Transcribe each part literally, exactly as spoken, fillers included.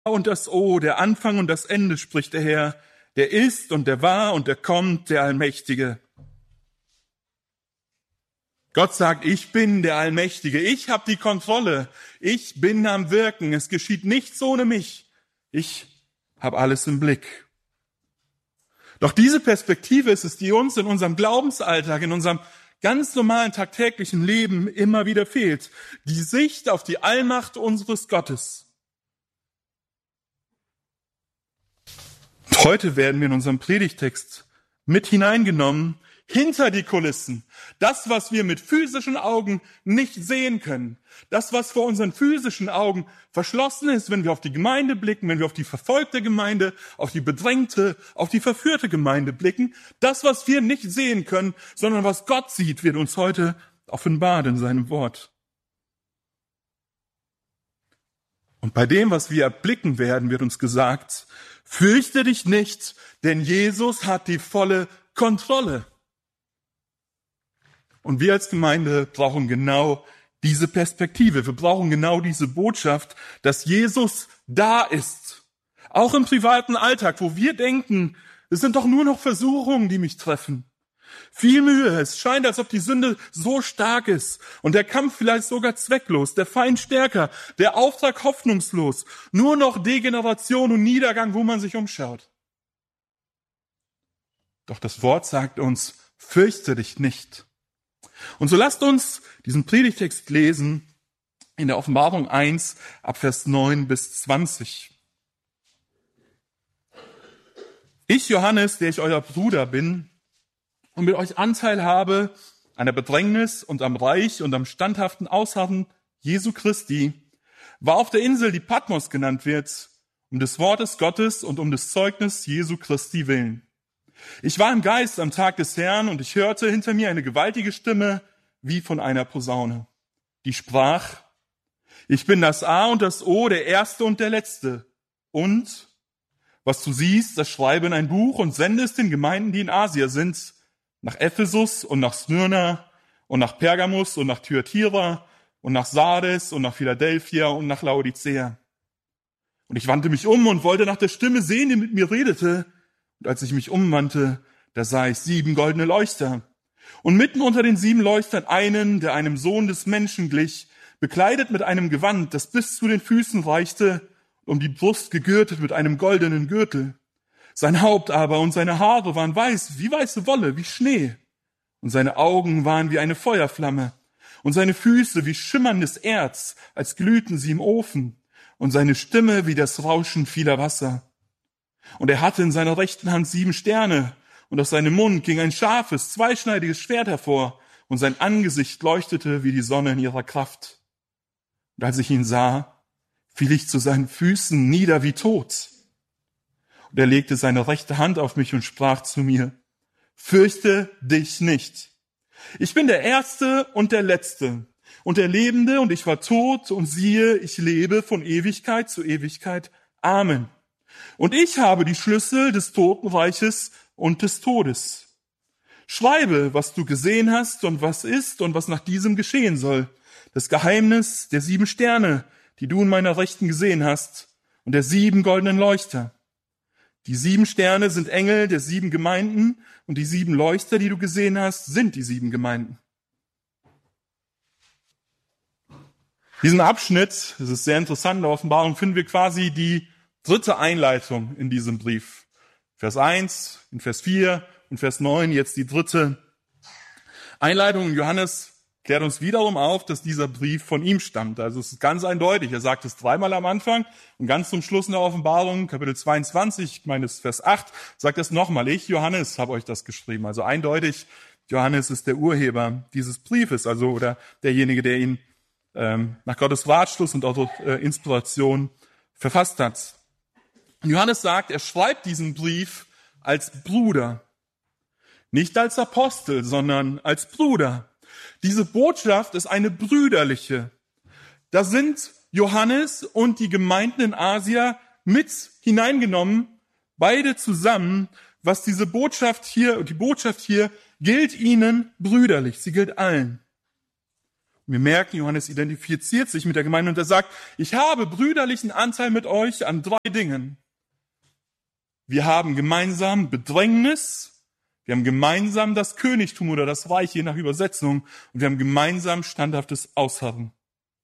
und das O, der Anfang und das Ende, spricht der Herr, der ist und der war und der kommt, der Allmächtige. Gott sagt, ich bin der Allmächtige, ich habe die Kontrolle, ich bin am Wirken, es geschieht nichts ohne mich, ich habe alles im Blick. Doch diese Perspektive ist es, die uns in unserem Glaubensalltag, in unserem ganz normalen tagtäglichen Leben immer wieder fehlt. Die Sicht auf die Allmacht unseres Gottes. Heute werden wir in unserem Predigtext mit hineingenommen hinter die Kulissen. Das, was wir mit physischen Augen nicht sehen können. Das, was vor unseren physischen Augen verschlossen ist, wenn wir auf die Gemeinde blicken, wenn wir auf die verfolgte Gemeinde, auf die bedrängte, auf die verführte Gemeinde blicken. Das, was wir nicht sehen können, sondern was Gott sieht, wird uns heute offenbart in seinem Wort. Und bei dem, was wir erblicken werden, wird uns gesagt, fürchte dich nicht, denn Jesus hat die volle Kontrolle. Und wir als Gemeinde brauchen genau diese Perspektive. Wir brauchen genau diese Botschaft, dass Jesus da ist. Auch im privaten Alltag, wo wir denken, es sind doch nur noch Versuchungen, die mich treffen. Viel Mühe, es scheint, als ob die Sünde so stark ist und der Kampf vielleicht sogar zwecklos, der Feind stärker, der Auftrag hoffnungslos, nur noch Degeneration und Niedergang, wo man sich umschaut. Doch das Wort sagt uns, fürchte dich nicht. Und so lasst uns diesen Predigtext lesen in der Offenbarung eins, ab Vers neun bis zwanzig. Ich, Johannes, der ich euer Bruder bin und mit euch Anteil habe an der Bedrängnis und am Reich und am standhaften Ausharren Jesu Christi, war auf der Insel, die Patmos genannt wird, um des Wortes Gottes und um des Zeugnis Jesu Christi willen. Ich war im Geist am Tag des Herrn und ich hörte hinter mir eine gewaltige Stimme wie von einer Posaune, die sprach, ich bin das A und das O, der Erste und der Letzte. Und, was du siehst, das schreibe in ein Buch und sende es den Gemeinden, die in Asia sind, nach Ephesus und nach Smyrna und nach Pergamus und nach Thyatira und nach Sardes und nach Philadelphia und nach Laodicea. Und ich wandte mich um und wollte nach der Stimme sehen, die mit mir redete. Und als ich mich umwandte, da sah ich sieben goldene Leuchter. Und mitten unter den sieben Leuchtern einen, der einem Sohn des Menschen glich, bekleidet mit einem Gewand, das bis zu den Füßen reichte, um die Brust gegürtet mit einem goldenen Gürtel. Sein Haupt aber und seine Haare waren weiß, wie weiße Wolle, wie Schnee. Und seine Augen waren wie eine Feuerflamme. Und seine Füße wie schimmerndes Erz, als glühten sie im Ofen. Und seine Stimme wie das Rauschen vieler Wasser. Und er hatte in seiner rechten Hand sieben Sterne, und aus seinem Mund ging ein scharfes, zweischneidiges Schwert hervor, und sein Angesicht leuchtete wie die Sonne in ihrer Kraft. Und als ich ihn sah, fiel ich zu seinen Füßen nieder wie tot. Und er legte seine rechte Hand auf mich und sprach zu mir, fürchte dich nicht. Ich bin der Erste und der Letzte und der Lebende, und ich war tot, und siehe, ich lebe von Ewigkeit zu Ewigkeit. Amen. Und ich habe die Schlüssel des Totenreiches und des Todes. Schreibe, was du gesehen hast und was ist und was nach diesem geschehen soll. Das Geheimnis der sieben Sterne, die du in meiner Rechten gesehen hast, und der sieben goldenen Leuchter. Die sieben Sterne sind Engel der sieben Gemeinden, und die sieben Leuchter, die du gesehen hast, sind die sieben Gemeinden. Diesen Abschnitt, das ist sehr interessant, in der Offenbarung finden wir quasi die dritte Einleitung in diesem Brief. Vers eins, in Vers vier und Vers neun, jetzt die dritte Einleitung. Und Johannes klärt uns wiederum auf, dass dieser Brief von ihm stammt. Also es ist ganz eindeutig. Er sagt es dreimal am Anfang und ganz zum Schluss in der Offenbarung, Kapitel zweiundzwanzig, ich meine es Vers acht, sagt es nochmal. Ich, Johannes, habe euch das geschrieben. Also eindeutig, Johannes ist der Urheber dieses Briefes, also oder derjenige, der ihn ähm, nach Gottes Ratschluss und auch äh, Inspiration verfasst hat. Johannes sagt, er schreibt diesen Brief als Bruder. Nicht als Apostel, sondern als Bruder. Diese Botschaft ist eine brüderliche. Da sind Johannes und die Gemeinden in Asia mit hineingenommen, beide zusammen, was diese Botschaft hier, die Botschaft hier gilt ihnen brüderlich, sie gilt allen. Wir merken, Johannes identifiziert sich mit der Gemeinde und er sagt, ich habe brüderlichen Anteil mit euch an drei Dingen. Wir haben gemeinsam Bedrängnis, wir haben gemeinsam das Königtum oder das Reich, je nach Übersetzung, und wir haben gemeinsam standhaftes Ausharren.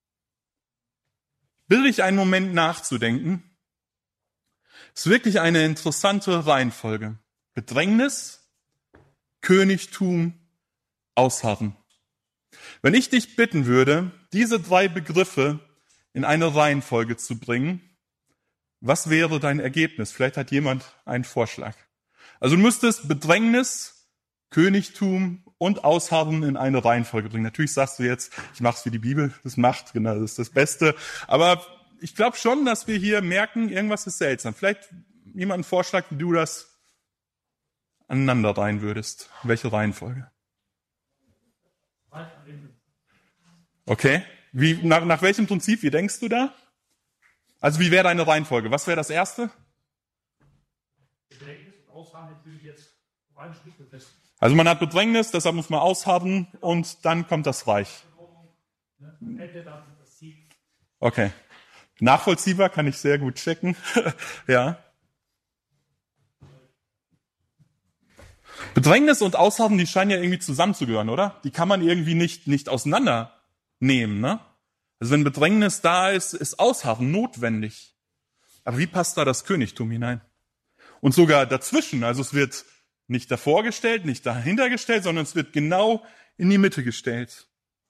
Bitte dich einen Moment nachzudenken. Es ist wirklich eine interessante Reihenfolge. Bedrängnis, Königtum, Ausharren. Wenn ich dich bitten würde, diese drei Begriffe in eine Reihenfolge zu bringen, was wäre dein Ergebnis? Vielleicht hat jemand einen Vorschlag. Also du müsstest Bedrängnis, Königtum und Ausharren in eine Reihenfolge bringen. Natürlich sagst du jetzt, ich mache es wie die Bibel, das macht, genau, das ist das Beste. Aber ich glaube schon, dass wir hier merken, irgendwas ist seltsam. Vielleicht jemand einen Vorschlag, wie du das aneinander reihen würdest. Welche Reihenfolge? Okay. Wie, nach, nach welchem Prinzip, wie denkst du da? Also wie wäre deine Reihenfolge? Was wäre das Erste? Bedrängnis und Ausharren würde ich jetzt rein Stück fest. Also man hat Bedrängnis, deshalb muss man ausharren und dann kommt das Reich. Okay. Nachvollziehbar, kann ich sehr gut checken. Ja. Bedrängnis und Ausharren, die scheinen ja irgendwie zusammenzugehören, oder? Die kann man irgendwie nicht, nicht auseinandernehmen, ne? Also wenn Bedrängnis da ist, ist Ausharren notwendig. Aber wie passt da das Königtum hinein? Und sogar dazwischen, also es wird nicht davor gestellt, nicht dahinter gestellt, sondern es wird genau in die Mitte gestellt.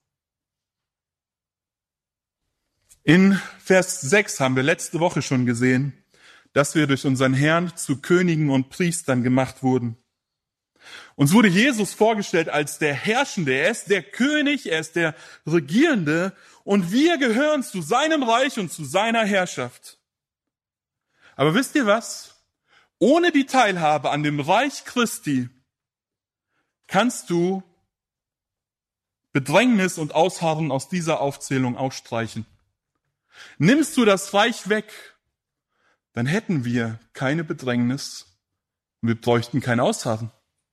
In Vers sechs haben wir letzte Woche schon gesehen, dass wir durch unseren Herrn zu Königen und Priestern gemacht wurden. Uns wurde Jesus vorgestellt als der Herrschende. Er ist der König, er ist der Regierende und wir gehören zu seinem Reich und zu seiner Herrschaft. Aber wisst ihr was? Ohne die Teilhabe an dem Reich Christi kannst du Bedrängnis und Ausharren aus dieser Aufzählung ausstreichen. Nimmst du das Reich weg, dann hätten wir keine Bedrängnis und wir bräuchten kein Ausharren.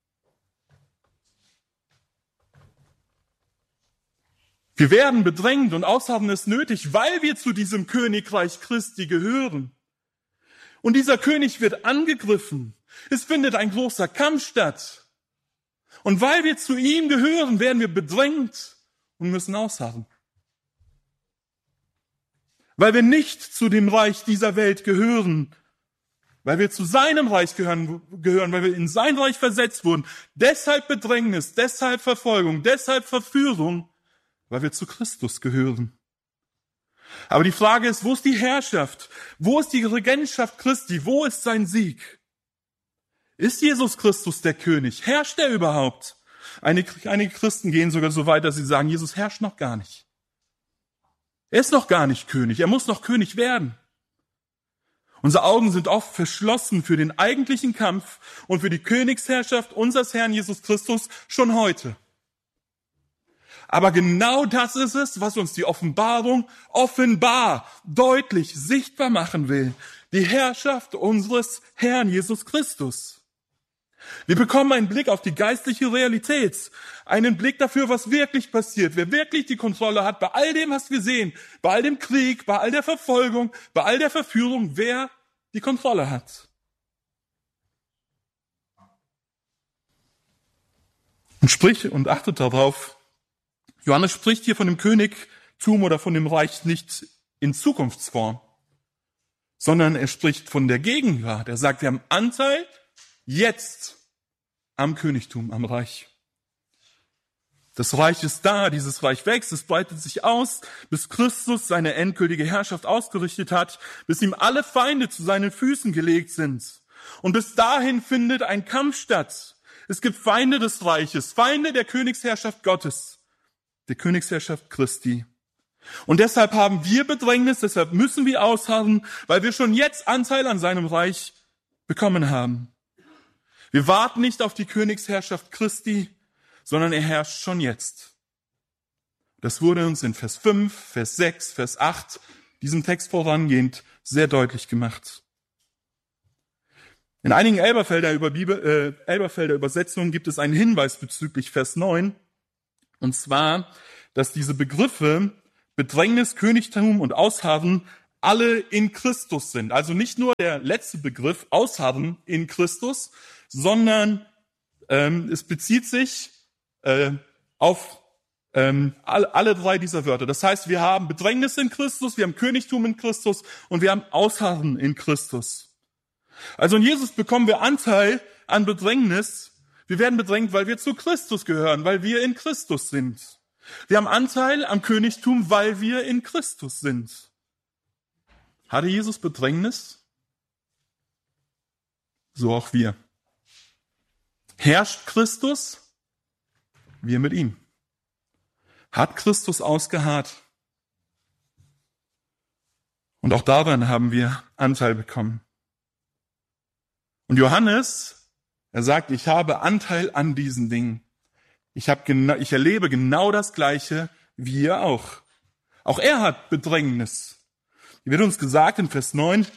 Wir werden bedrängt und Ausharren ist nötig, weil wir zu diesem Königreich Christi gehören. Und dieser König wird angegriffen. Es findet ein großer Kampf statt. Und weil wir zu ihm gehören, werden wir bedrängt und müssen ausharren. Weil wir nicht zu dem Reich dieser Welt gehören, weil wir zu seinem Reich gehören, gehören, weil wir in sein Reich versetzt wurden. Deshalb Bedrängnis, deshalb Verfolgung, deshalb Verführung, weil wir zu Christus gehören. Aber die Frage ist, wo ist die Herrschaft? Wo ist die Regentschaft Christi? Wo ist sein Sieg? Ist Jesus Christus der König? Herrscht er überhaupt? Einige, einige Christen gehen sogar so weit, dass sie sagen, Jesus herrscht noch gar nicht. Er ist noch gar nicht König. Er muss noch König werden. Unsere Augen sind oft verschlossen für den eigentlichen Kampf und für die Königsherrschaft unseres Herrn Jesus Christus schon heute. Aber genau das ist es, was uns die Offenbarung offenbar, deutlich, sichtbar machen will. Die Herrschaft unseres Herrn Jesus Christus. Wir bekommen einen Blick auf die geistliche Realität, einen Blick dafür, was wirklich passiert, wer wirklich die Kontrolle hat bei all dem, was wir sehen, bei all dem Krieg, bei all der Verfolgung, bei all der Verführung, wer die Kontrolle hat. Und sprich und achtet darauf, Johannes spricht hier von dem Königtum oder von dem Reich nicht in Zukunftsform, sondern er spricht von der Gegenwart. Er sagt, wir haben Anteil jetzt am Königtum, am Reich. Das Reich ist da, dieses Reich wächst, es breitet sich aus, bis Christus seine endgültige Herrschaft ausgerichtet hat, bis ihm alle Feinde zu seinen Füßen gelegt sind. Und bis dahin findet ein Kampf statt. Es gibt Feinde des Reiches, Feinde der Königsherrschaft Gottes. Der Königsherrschaft Christi. Und deshalb haben wir Bedrängnis, deshalb müssen wir ausharren, weil wir schon jetzt Anteil an seinem Reich bekommen haben. Wir warten nicht auf die Königsherrschaft Christi, sondern er herrscht schon jetzt. Das wurde uns in Vers fünf, Vers sechs, Vers acht, diesem Text vorangehend, sehr deutlich gemacht. In einigen Elberfelder, über Bibel, äh, Elberfelder Übersetzungen gibt es einen Hinweis bezüglich Vers neun. Und zwar, dass diese Begriffe Bedrängnis, Königtum und Ausharren alle in Christus sind. Also nicht nur der letzte Begriff, Ausharren in Christus, sondern ähm, es bezieht sich äh, auf ähm, alle, alle drei dieser Wörter. Das heißt, wir haben Bedrängnis in Christus, wir haben Königtum in Christus und wir haben Ausharren in Christus. Also in Jesus bekommen wir Anteil an Bedrängnis. Wir werden bedrängt, weil wir zu Christus gehören, weil wir in Christus sind. Wir haben Anteil am Königtum, weil wir in Christus sind. Hatte Jesus Bedrängnis? So auch wir. Herrscht Christus? Wir mit ihm. Hat Christus ausgeharrt? Und auch daran haben wir Anteil bekommen. Und Johannes, er sagt, ich habe Anteil an diesen Dingen. Ich, habe genau, ich erlebe genau das Gleiche wie ihr auch. Auch er hat Bedrängnis. Hier wird uns gesagt in Vers neun,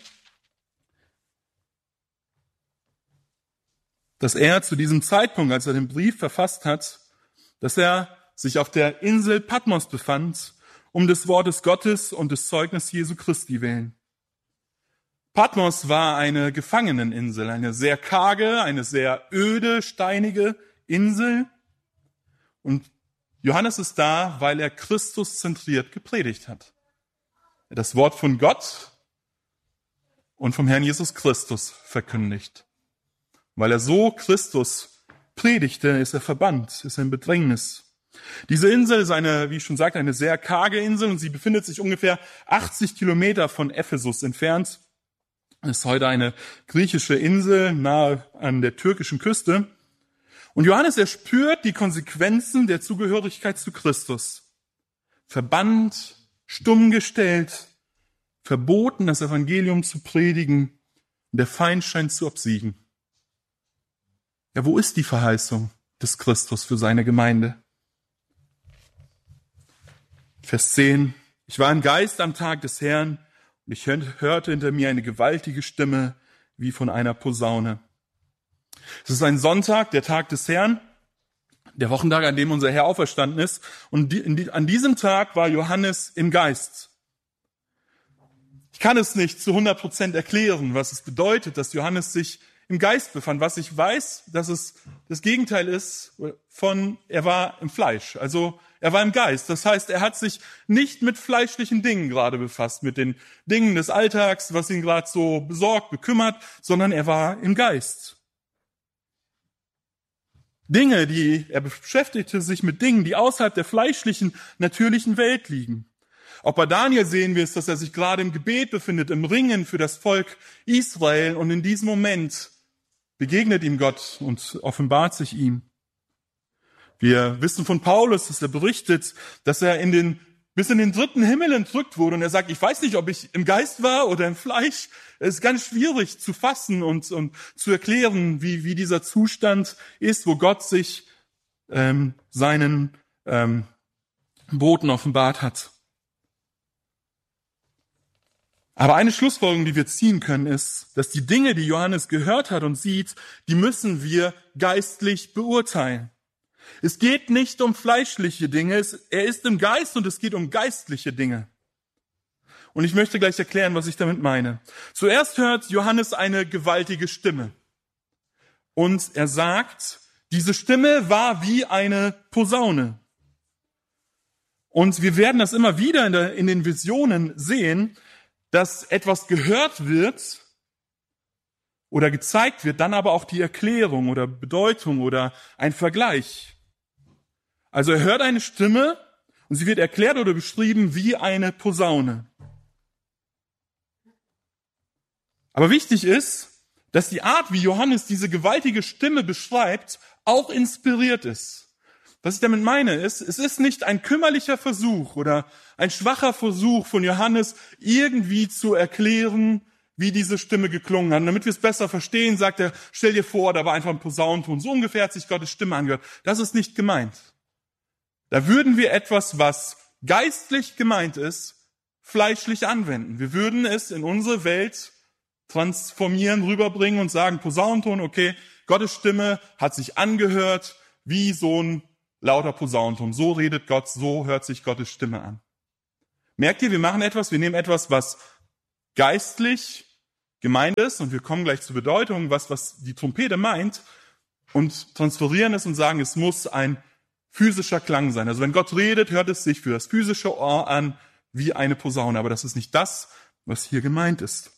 dass er zu diesem Zeitpunkt, als er den Brief verfasst hat, dass er sich auf der Insel Patmos befand, um des Wortes Gottes und des Zeugnisses Jesu Christi willen. Patmos war eine Gefangeneninsel, eine sehr karge, eine sehr öde, steinige Insel. Und Johannes ist da, weil er Christus zentriert gepredigt hat. Das Wort von Gott und vom Herrn Jesus Christus verkündigt. Weil er so Christus predigte, ist er verbannt, ist er in Bedrängnis. Diese Insel ist eine, wie ich schon sagte, eine sehr karge Insel und sie befindet sich ungefähr achtzig Kilometer von Ephesus entfernt. Es ist heute eine griechische Insel nahe an der türkischen Küste. Und Johannes, er spürt die Konsequenzen der Zugehörigkeit zu Christus. Verbannt, stumm gestellt, verboten, das Evangelium zu predigen, und der Feind scheint zu obsiegen. Ja, wo ist die Verheißung des Christus für seine Gemeinde? Vers zehn. Ich war im Geist am Tag des Herrn und ich hörte hinter mir eine gewaltige Stimme wie von einer Posaune. Es ist ein Sonntag, der Tag des Herrn, der Wochentag, an dem unser Herr auferstanden ist. Und die, die, an diesem Tag war Johannes im Geist. Ich kann es nicht zu hundert Prozent erklären, was es bedeutet, dass Johannes sich im Geist befand. Was ich weiß, dass es das Gegenteil ist von, er war im Fleisch. Also er war im Geist. Das heißt, er hat sich nicht mit fleischlichen Dingen gerade befasst, mit den Dingen des Alltags, was ihn gerade so besorgt, bekümmert, sondern er war im Geist. Dinge, die, er beschäftigte sich mit Dingen, die außerhalb der fleischlichen, natürlichen Welt liegen. Auch bei Daniel sehen wir es, dass er sich gerade im Gebet befindet, im Ringen für das Volk Israel, und in diesem Moment begegnet ihm Gott und offenbart sich ihm. Wir wissen von Paulus, dass er berichtet, dass er in den, bis in den dritten Himmel entrückt wurde, und er sagt, ich weiß nicht, ob ich im Geist war oder im Fleisch. Es ist ganz schwierig zu fassen und, und zu erklären, wie, wie dieser Zustand ist, wo Gott sich ähm, seinen ähm, Boten offenbart hat. Aber eine Schlussfolgerung, die wir ziehen können, ist, dass die Dinge, die Johannes gehört hat und sieht, die müssen wir geistlich beurteilen. Es geht nicht um fleischliche Dinge, es, er ist im Geist und es geht um geistliche Dinge. Und ich möchte gleich erklären, was ich damit meine. Zuerst hört Johannes eine gewaltige Stimme. Und er sagt, diese Stimme war wie eine Posaune. Und wir werden das immer wieder in, der, in den Visionen sehen, dass etwas gehört wird oder gezeigt wird, dann aber auch die Erklärung oder Bedeutung oder ein Vergleich. Also er hört eine Stimme und sie wird erklärt oder beschrieben wie eine Posaune. Aber wichtig ist, dass die Art, wie Johannes diese gewaltige Stimme beschreibt, auch inspiriert ist. Was ich damit meine ist, es ist nicht ein kümmerlicher Versuch oder ein schwacher Versuch von Johannes, irgendwie zu erklären, wie diese Stimme geklungen hat. Und damit wir es besser verstehen, sagt er, stell dir vor, da war einfach ein Posaunenton. So ungefähr hat sich Gottes Stimme angehört. Das ist nicht gemeint. Da würden wir etwas, was geistlich gemeint ist, fleischlich anwenden. Wir würden es in unsere Welt transformieren, rüberbringen und sagen, Posaunenton, okay, Gottes Stimme hat sich angehört wie so ein lauter Posaunenton. So redet Gott, so hört sich Gottes Stimme an. Merkt ihr, wir machen etwas, wir nehmen etwas, was geistlich gemeint ist, und wir kommen gleich zur Bedeutung, was, was die Trompete meint, und transferieren es und sagen, es muss ein physischer Klang sein. Also wenn Gott redet, hört es sich für das physische Ohr an wie eine Posaune, aber das ist nicht das, was hier gemeint ist.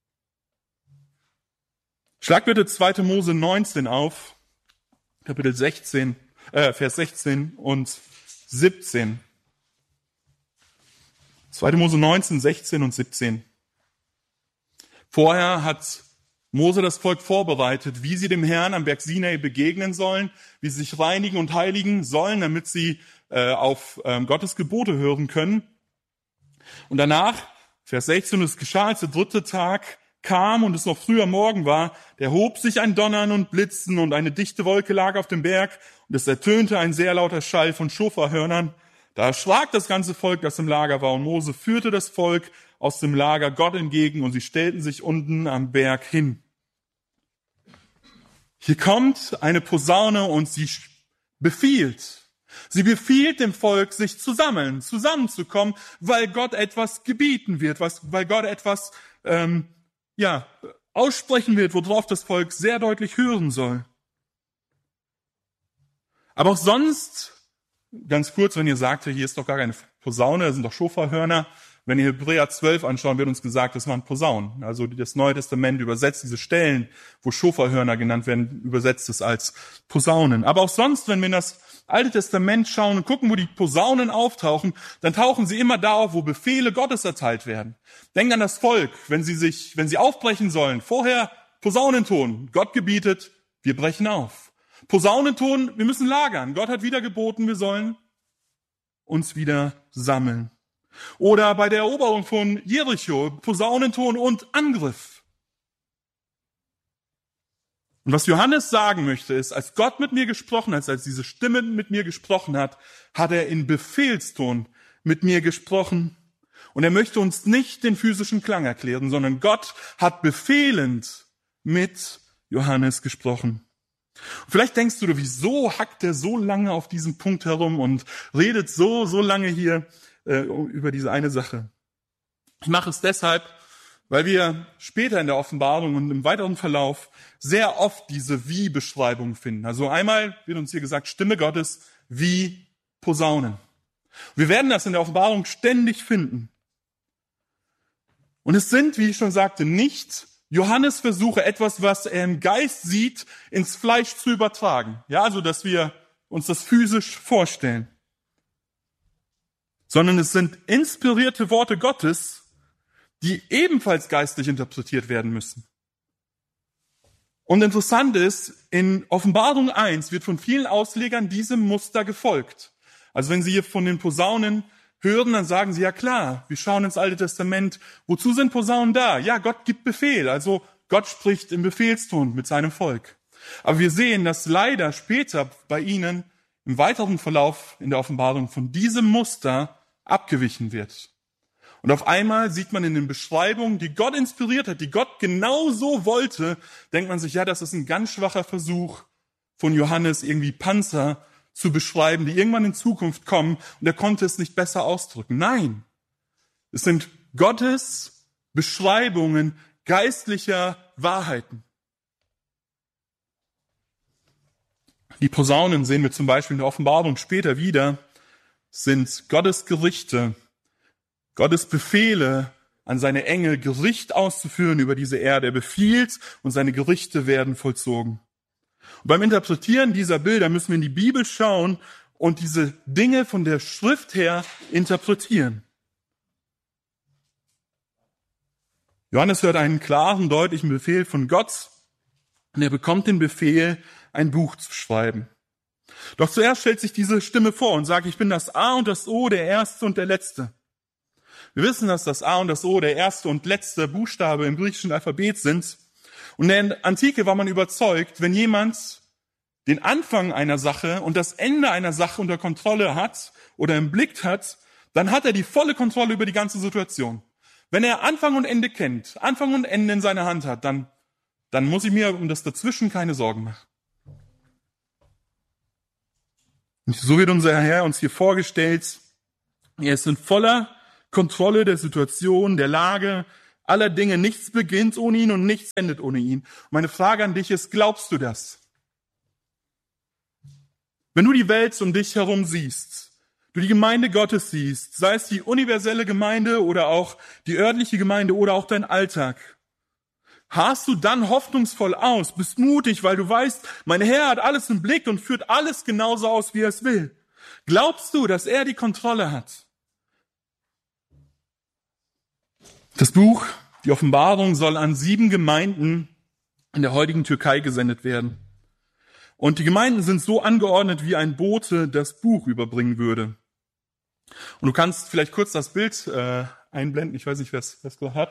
Schlag bitte zweiter Mose neunzehn auf, Kapitel sechzehn, äh, Vers sechzehn und siebzehn. zweiter Mose neunzehn, sechzehn und siebzehn. Vorher hat Mose das Volk vorbereitet, wie sie dem Herrn am Berg Sinai begegnen sollen, wie sie sich reinigen und heiligen sollen, damit sie äh, auf ähm, Gottes Gebote hören können. Und danach, Vers sechzehn, es geschah, als der dritte Tag kam und es noch früher Morgen war, da erhob sich ein Donnern und Blitzen und eine dichte Wolke lag auf dem Berg und es ertönte ein sehr lauter Schall von Schofarhörnern. Da erschrak das ganze Volk, das im Lager war, und Mose führte das Volk aus dem Lager Gott entgegen und sie stellten sich unten am Berg hin. Hier kommt eine Posaune und sie befiehlt. Sie befiehlt dem Volk, sich zu sammeln, zusammenzukommen, weil Gott etwas gebieten wird, was, weil Gott etwas ähm, ja aussprechen wird, worauf das Volk sehr deutlich hören soll. Aber auch sonst, ganz kurz, wenn ihr sagt, hier ist doch gar keine Posaune, das sind doch Schofarhörner. Wenn ihr Hebräer zwölf anschauen, wird uns gesagt, das waren Posaunen. Also das Neue Testament übersetzt diese Stellen, wo Schofarhörner genannt werden, übersetzt es als Posaunen. Aber auch sonst, wenn wir in das Alte Testament schauen und gucken, wo die Posaunen auftauchen, dann tauchen sie immer da auf, wo Befehle Gottes erteilt werden. Denkt an das Volk, wenn sie sich, wenn sie aufbrechen sollen. Vorher Posaunenton. Gott gebietet, wir brechen auf. Posaunenton, wir müssen lagern. Gott hat wieder geboten, wir sollen uns wieder sammeln. Oder bei der Eroberung von Jericho, Posaunenton und Angriff. Und was Johannes sagen möchte, ist, als Gott mit mir gesprochen hat, als diese Stimme mit mir gesprochen hat, hat er in Befehlston mit mir gesprochen. Und er möchte uns nicht den physischen Klang erklären, sondern Gott hat befehlend mit Johannes gesprochen. Und vielleicht denkst du, wieso hackt er so lange auf diesem Punkt herum und redet so, so lange hier über diese eine Sache. Ich mache es deshalb, weil wir später in der Offenbarung und im weiteren Verlauf sehr oft diese Wie-Beschreibung finden. Also einmal wird uns hier gesagt, Stimme Gottes wie Posaunen. Wir werden das in der Offenbarung ständig finden. Und es sind, wie ich schon sagte, nicht Johannes Versuche, etwas, was er im Geist sieht, ins Fleisch zu übertragen. Ja, also dass wir uns das physisch vorstellen. Sondern es sind inspirierte Worte Gottes, die ebenfalls geistlich interpretiert werden müssen. Und interessant ist, in Offenbarung eins wird von vielen Auslegern diesem Muster gefolgt. Also wenn sie hier von den Posaunen hören, dann sagen sie, ja klar, wir schauen ins Alte Testament, wozu sind Posaunen da? Ja, Gott gibt Befehl, also Gott spricht im Befehlston mit seinem Volk. Aber wir sehen, dass leider später bei ihnen im weiteren Verlauf in der Offenbarung von diesem Muster abgewichen wird. Und auf einmal sieht man in den Beschreibungen, die Gott inspiriert hat, die Gott genau so wollte, denkt man sich, ja, das ist ein ganz schwacher Versuch von Johannes, irgendwie Panzer zu beschreiben, die irgendwann in Zukunft kommen, und er konnte es nicht besser ausdrücken. Nein, es sind Gottes Beschreibungen geistlicher Wahrheiten. Die Posaunen sehen wir zum Beispiel in der Offenbarung später wieder, sind Gottes Gerichte, Gottes Befehle an seine Engel, Gericht auszuführen über diese Erde. Er befiehlt und seine Gerichte werden vollzogen. Und beim Interpretieren dieser Bilder müssen wir in die Bibel schauen und diese Dinge von der Schrift her interpretieren. Johannes hört einen klaren, deutlichen Befehl von Gott und er bekommt den Befehl, ein Buch zu schreiben. Doch zuerst stellt sich diese Stimme vor und sagt, ich bin das A und das O, der Erste und der Letzte. Wir wissen, dass das A und das O der erste und letzte Buchstabe im griechischen Alphabet sind. Und in der Antike war man überzeugt, wenn jemand den Anfang einer Sache und das Ende einer Sache unter Kontrolle hat oder im Blick hat, dann hat er die volle Kontrolle über die ganze Situation. Wenn er Anfang und Ende kennt, Anfang und Ende in seiner Hand hat, dann, dann muss ich mir um das Dazwischen keine Sorgen machen. Und so wird unser Herr uns hier vorgestellt. Er ist in voller Kontrolle der Situation, der Lage, aller Dinge. Nichts beginnt ohne ihn und nichts endet ohne ihn. Meine Frage an dich ist, glaubst du das? Wenn du die Welt um dich herum siehst, du die Gemeinde Gottes siehst, sei es die universelle Gemeinde oder auch die örtliche Gemeinde oder auch dein Alltag, harrst du dann hoffnungsvoll aus, bist mutig, weil du weißt, mein Herr hat alles im Blick und führt alles genauso aus, wie er es will. Glaubst du, dass er die Kontrolle hat? Das Buch, die Offenbarung, soll an sieben Gemeinden in der heutigen Türkei gesendet werden. Und die Gemeinden sind so angeordnet, wie ein Bote das Buch überbringen würde. Und du kannst vielleicht kurz das Bild äh, einblenden. Ich weiß nicht, wer es gesagt hat.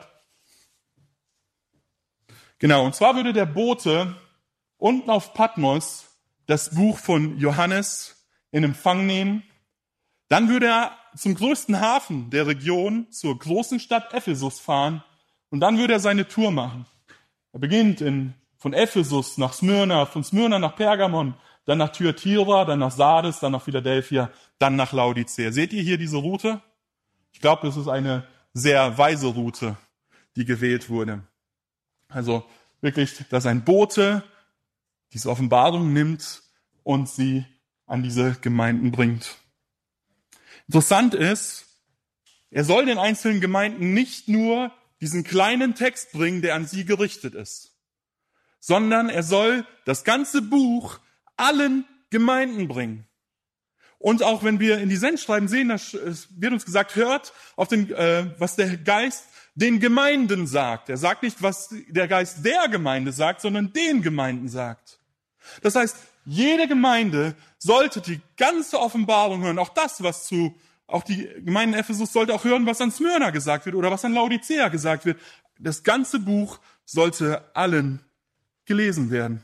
Genau, und zwar würde der Bote unten auf Patmos das Buch von Johannes in Empfang nehmen. Dann würde er zum größten Hafen der Region, zur großen Stadt Ephesus fahren. Und dann würde er seine Tour machen. Er beginnt in, von Ephesus nach Smyrna, von Smyrna nach Pergamon, dann nach Thyatira, dann nach Sardes, dann nach Philadelphia, dann nach Laodicea. Seht ihr hier diese Route? Ich glaube, das ist eine sehr weise Route, die gewählt wurde. Also wirklich, dass ein Bote diese Offenbarung nimmt und sie an diese Gemeinden bringt. Interessant ist, er soll den einzelnen Gemeinden nicht nur diesen kleinen Text bringen, der an sie gerichtet ist, sondern er soll das ganze Buch allen Gemeinden bringen. Und auch wenn wir in die Sendschreiben sehen, da wird uns gesagt, hört auf den, äh, was der Geist den Gemeinden sagt. Er sagt nicht, was der Geist der Gemeinde sagt, sondern den Gemeinden sagt. Das heißt, jede Gemeinde sollte die ganze Offenbarung hören, auch das, was zu, auch die Gemeinde in Ephesus sollte auch hören, was an Smyrna gesagt wird oder was an Laodicea gesagt wird. Das ganze Buch sollte allen gelesen werden.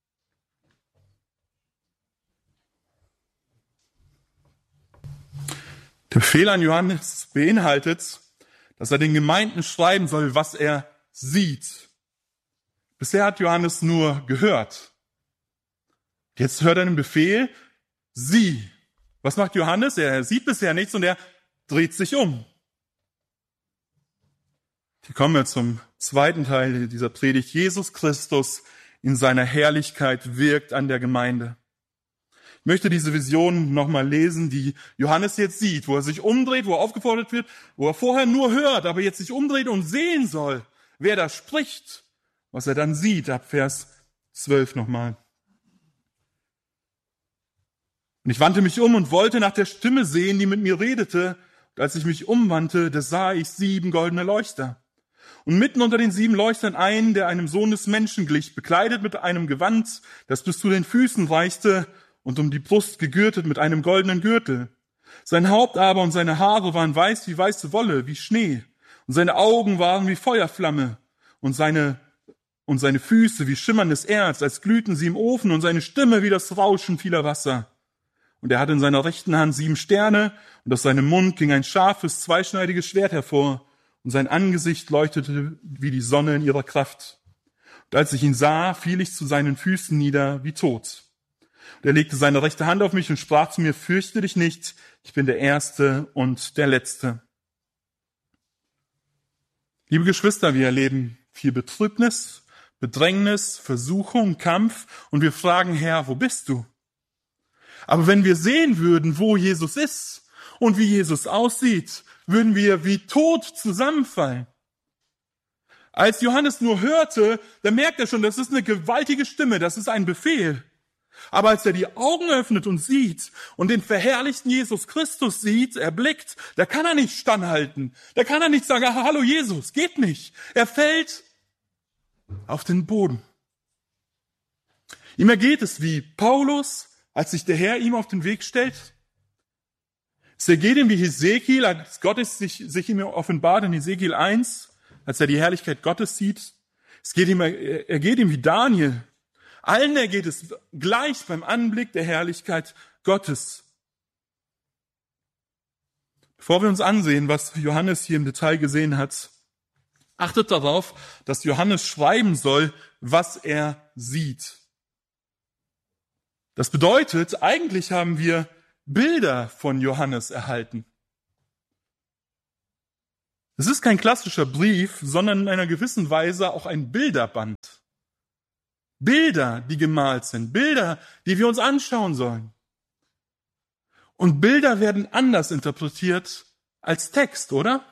Der Befehl an Johannes beinhaltet, dass er den Gemeinden schreiben soll, was er sieht. Bisher hat Johannes nur gehört. Jetzt hört er den Befehl, sieh. Was macht Johannes? Er sieht bisher nichts und er dreht sich um. Hier kommen wir zum zweiten Teil dieser Predigt. Jesus Christus in seiner Herrlichkeit wirkt an der Gemeinde. Ich möchte diese Vision nochmal lesen, die Johannes jetzt sieht, wo er sich umdreht, wo er aufgefordert wird, wo er vorher nur hört, aber jetzt sich umdreht und sehen soll, wer da spricht, was er dann sieht, ab Vers zwölf nochmal. Und ich wandte mich um und wollte nach der Stimme sehen, die mit mir redete. Und als ich mich umwandte, da sah ich sieben goldene Leuchter. Und mitten unter den sieben Leuchtern einen, der einem Sohn des Menschen glich, bekleidet mit einem Gewand, das bis zu den Füßen reichte und um die Brust gegürtet mit einem goldenen Gürtel. Sein Haupt aber und seine Haare waren weiß wie weiße Wolle, wie Schnee. Und seine Augen waren wie Feuerflamme und seine, und seine Füße wie schimmerndes Erz, als glühten sie im Ofen und seine Stimme wie das Rauschen vieler Wasser. Und er hatte in seiner rechten Hand sieben Sterne und aus seinem Mund ging ein scharfes, zweischneidiges Schwert hervor und sein Angesicht leuchtete wie die Sonne in ihrer Kraft. Und als ich ihn sah, fiel ich zu seinen Füßen nieder wie tot. Und er legte seine rechte Hand auf mich und sprach zu mir, fürchte dich nicht, ich bin der Erste und der Letzte. Liebe Geschwister, wir erleben viel Betrübnis, Bedrängnis, Versuchung, Kampf und wir fragen, Herr, wo bist du? Aber wenn wir sehen würden, wo Jesus ist und wie Jesus aussieht, würden wir wie tot zusammenfallen. Als Johannes nur hörte, da merkt er schon, das ist eine gewaltige Stimme, das ist ein Befehl. Aber als er die Augen öffnet und sieht und den verherrlichten Jesus Christus sieht, erblickt, da kann er nicht standhalten. Da kann er nicht sagen, ah, hallo Jesus, geht nicht. Er fällt auf den Boden. Ihm ergeht es wie Paulus, als sich der Herr ihm auf den Weg stellt. Es ergeht ihm wie Hesekiel, als Gott sich, sich ihm offenbart in Hesekiel eins, als er die Herrlichkeit Gottes sieht. Es geht ihm, er geht ihm wie Daniel. Allen ergeht es gleich beim Anblick der Herrlichkeit Gottes. Bevor wir uns ansehen, was Johannes hier im Detail gesehen hat, achtet darauf, dass Johannes schreiben soll, was er sieht. Das bedeutet, eigentlich haben wir Bilder von Johannes erhalten. Es ist kein klassischer Brief, sondern in einer gewissen Weise auch ein Bilderband. Bilder, die gemalt sind, Bilder, die wir uns anschauen sollen. Und Bilder werden anders interpretiert als Text, oder?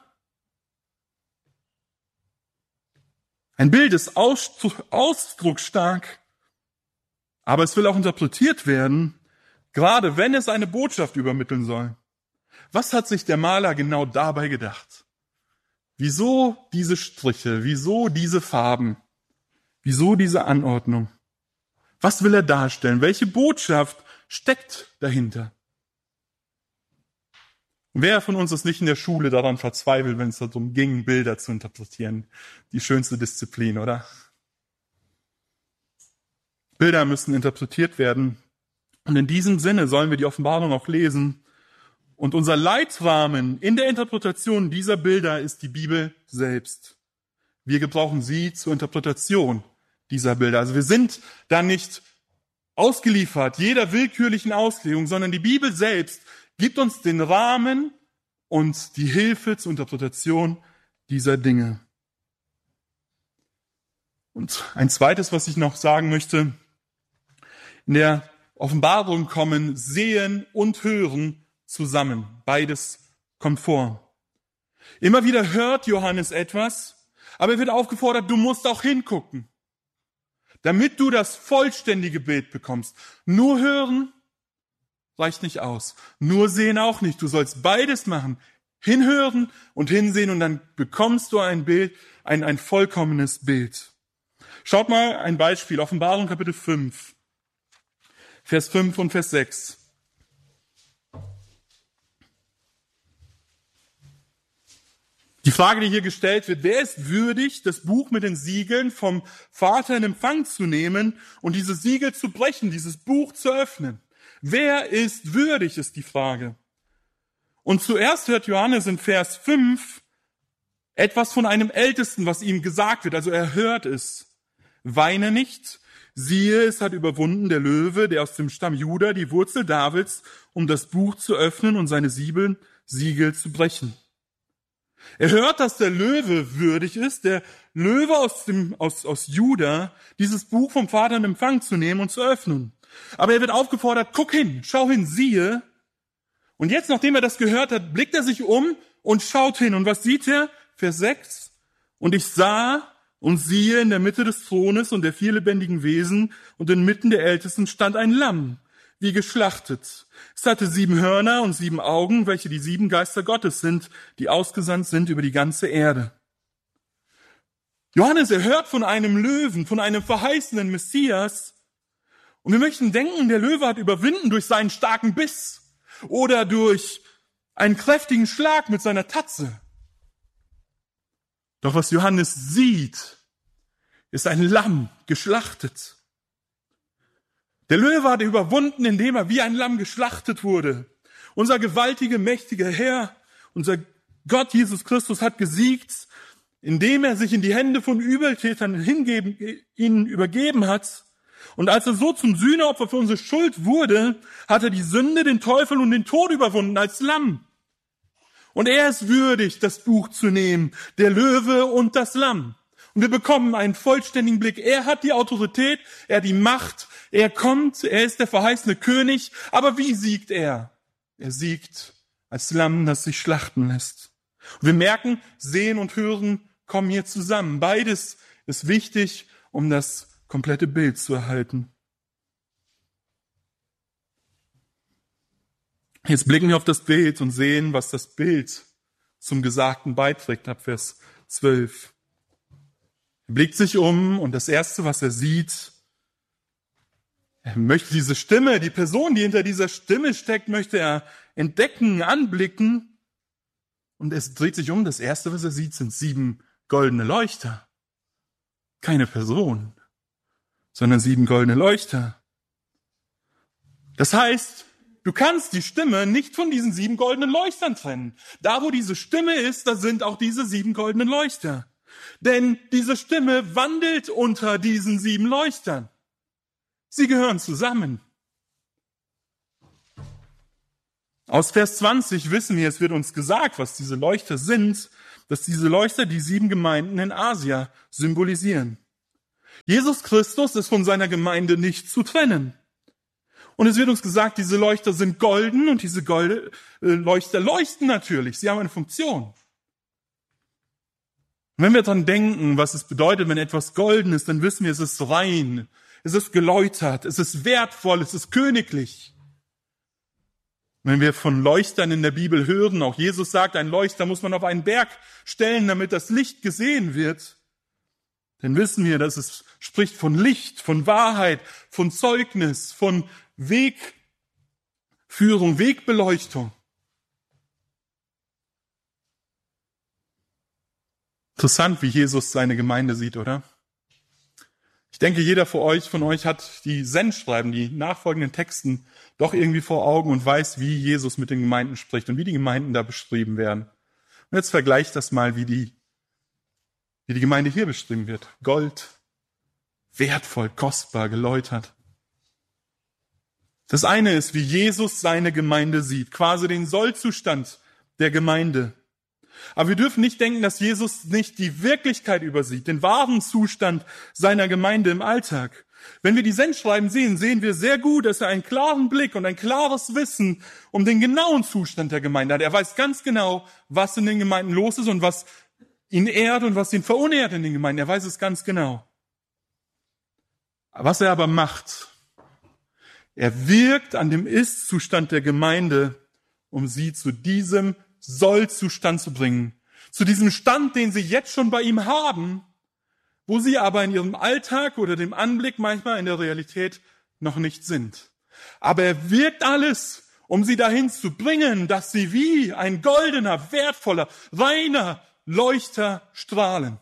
Ein Bild ist ausdrucksstark, aber es will auch interpretiert werden, gerade wenn es eine Botschaft übermitteln soll. Was hat sich der Maler genau dabei gedacht? Wieso diese Striche? Wieso diese Farben? Wieso diese Anordnung? Was will er darstellen? Welche Botschaft steckt dahinter? Wer von uns ist nicht in der Schule daran verzweifelt, wenn es darum ging, Bilder zu interpretieren? Die schönste Disziplin, oder? Bilder müssen interpretiert werden. Und in diesem Sinne sollen wir die Offenbarung auch lesen. Und unser Leitrahmen in der Interpretation dieser Bilder ist die Bibel selbst. Wir gebrauchen sie zur Interpretation dieser Bilder. Also wir sind da nicht ausgeliefert jeder willkürlichen Auslegung, sondern die Bibel selbst gibt uns den Rahmen und die Hilfe zur Interpretation dieser Dinge. Und ein zweites, was ich noch sagen möchte, in der Offenbarung kommen Sehen und Hören zusammen. Beides kommt vor. Immer wieder hört Johannes etwas, aber er wird aufgefordert, du musst auch hingucken, damit du das vollständige Bild bekommst. Nur hören reicht nicht aus. Nur sehen auch nicht. Du sollst beides machen. Hinhören und hinsehen und dann bekommst du ein Bild, ein, ein vollkommenes Bild. Schaut mal ein Beispiel. Offenbarung Kapitel fünf. Vers fünf und Vers sechs. Die Frage, die hier gestellt wird, wer ist würdig, das Buch mit den Siegeln vom Vater in Empfang zu nehmen und dieses Siegel zu brechen, dieses Buch zu öffnen? Wer ist würdig, ist die Frage. Und zuerst hört Johannes in Vers fünf etwas von einem Ältesten, was ihm gesagt wird. Also er hört es. Weine nicht. Siehe, es hat überwunden der Löwe, der aus dem Stamm Juda, die Wurzel Davids, um das Buch zu öffnen und seine sieben Siegel zu brechen. Er hört, dass der Löwe würdig ist, der Löwe aus, dem, aus, aus Juda, dieses Buch vom Vater in Empfang zu nehmen und zu öffnen. Aber er wird aufgefordert, guck hin, schau hin, siehe. Und jetzt, nachdem er das gehört hat, blickt er sich um und schaut hin. Und was sieht er? Vers sechs. Und ich sah und siehe, in der Mitte des Thrones und der vier lebendigen Wesen und inmitten der Ältesten stand ein Lamm, wie geschlachtet. Es hatte sieben Hörner und sieben Augen, welche die sieben Geister Gottes sind, die ausgesandt sind über die ganze Erde. Johannes, er hört von einem Löwen, von einem verheißenen Messias. Und wir möchten denken, der Löwe hat überwinden durch seinen starken Biss oder durch einen kräftigen Schlag mit seiner Tatze. Doch was Johannes sieht, ist ein Lamm geschlachtet. Der Löwe hat überwunden, indem er wie ein Lamm geschlachtet wurde. Unser gewaltige, mächtige Herr, unser Gott Jesus Christus hat gesiegt, indem er sich in die Hände von Übeltätern hingeben, ihnen übergeben hat. Und als er so zum Sühneopfer für unsere Schuld wurde, hat er die Sünde, den Teufel und den Tod überwunden als Lamm. Und er ist würdig, das Buch zu nehmen, der Löwe und das Lamm. Und wir bekommen einen vollständigen Blick. Er hat die Autorität, er hat die Macht, er kommt, er ist der verheißene König. Aber wie siegt er? Er siegt als Lamm, das sich schlachten lässt. Und wir merken, Sehen und Hören kommen hier zusammen. Beides ist wichtig, um das komplette Bild zu erhalten. Jetzt blicken wir auf das Bild und sehen, was das Bild zum Gesagten beiträgt, ab Vers zwölf. Er blickt sich um und das Erste, was er sieht, er möchte diese Stimme, die Person, die hinter dieser Stimme steckt, möchte er entdecken, anblicken. Und es dreht sich um, das Erste, was er sieht, sind sieben goldene Leuchter. Keine Person, sondern sieben goldene Leuchter. Das heißt, du kannst die Stimme nicht von diesen sieben goldenen Leuchtern trennen. Da, wo diese Stimme ist, da sind auch diese sieben goldenen Leuchter. Denn diese Stimme wandelt unter diesen sieben Leuchtern. Sie gehören zusammen. Aus Vers zwanzig wissen wir, es wird uns gesagt, was diese Leuchter sind, dass diese Leuchter die sieben Gemeinden in Asia symbolisieren. Jesus Christus ist von seiner Gemeinde nicht zu trennen. Und es wird uns gesagt, diese Leuchter sind golden und diese Golde, äh, Leuchter leuchten natürlich. Sie haben eine Funktion. Und wenn wir daran denken, was es bedeutet, wenn etwas golden ist, dann wissen wir, es ist rein, es ist geläutert, es ist wertvoll, es ist königlich. Wenn wir von Leuchtern in der Bibel hören, auch Jesus sagt, ein Leuchter muss man auf einen Berg stellen, damit das Licht gesehen wird, dann wissen wir, dass es spricht von Licht, von Wahrheit, von Zeugnis, von Wegführung, Wegbeleuchtung. Interessant, wie Jesus seine Gemeinde sieht, oder? Ich denke, jeder von euch, von euch hat die Sendschreiben, die nachfolgenden Texten doch irgendwie vor Augen und weiß, wie Jesus mit den Gemeinden spricht und wie die Gemeinden da beschrieben werden. Und jetzt vergleicht das mal, wie die, wie die Gemeinde hier beschrieben wird. Gold, wertvoll, kostbar, geläutert. Das eine ist, wie Jesus seine Gemeinde sieht, quasi den Sollzustand der Gemeinde. Aber wir dürfen nicht denken, dass Jesus nicht die Wirklichkeit übersieht, den wahren Zustand seiner Gemeinde im Alltag. Wenn wir die Sendschreiben sehen, sehen wir sehr gut, dass er einen klaren Blick und ein klares Wissen um den genauen Zustand der Gemeinde hat. Er weiß ganz genau, was in den Gemeinden los ist und was ihn ehrt und was ihn verunehrt in den Gemeinden. Er weiß es ganz genau. Was er aber macht, er wirkt an dem Ist-Zustand der Gemeinde, um sie zu diesem Soll-Zustand zu bringen. Zu diesem Stand, den sie jetzt schon bei ihm haben, wo sie aber in ihrem Alltag oder dem Anblick manchmal in der Realität noch nicht sind. Aber er wirkt alles, um sie dahin zu bringen, dass sie wie ein goldener, wertvoller, reiner Leuchter strahlen.